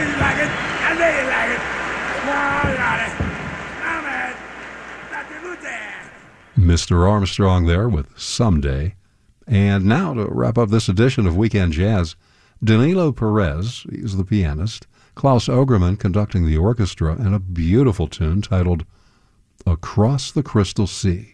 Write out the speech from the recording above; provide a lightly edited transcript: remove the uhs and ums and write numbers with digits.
you like it. I know you like it. No, got it. I'm at Dr. Luther. Mr. Armstrong there with Someday. And now to wrap up this edition of Weekend Jazz, Danilo Perez, he's the pianist, Klaus Ogerman conducting the orchestra, and a beautiful tune titled Across the Crystal Sea.